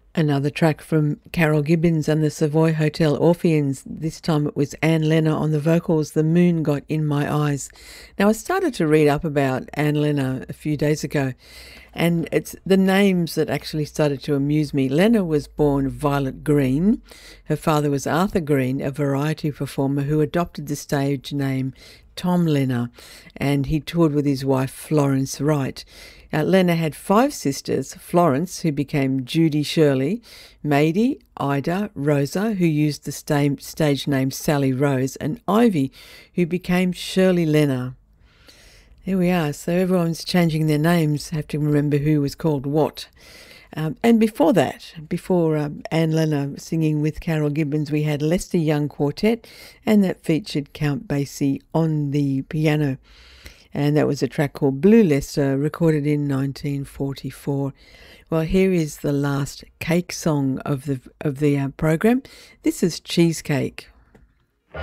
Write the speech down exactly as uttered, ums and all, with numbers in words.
Another track from Carol Gibbons and the Savoy Hotel Orpheans. This time it was Anne Lenner on the vocals, The Moon Got in My Eyes. Now, I started to read up about Anne Lenner a few days ago, and it's the names that actually started to amuse me. Lenner was born Violet Green. Her father was Arthur Green, a variety performer who adopted the stage name Tom Lenner, and he toured with his wife Florence Wright. Uh, Lenner had five sisters: Florence, who became Judy Shirley; Maidie, Ida, Rosa, who used the sta- stage name Sally Rose; and Ivy, who became Shirley Lenner. There we are. So everyone's changing their names, have to remember who was called what. Um, and before that, before um, Anne Lenner singing with Carol Gibbons, we had Lester Young Quartet, and that featured Count Basie on the piano. And that was a track called Blue Lester, recorded in nineteen forty-four. Well, here is the last cake song of the of the uh, program. This is Cheesecake.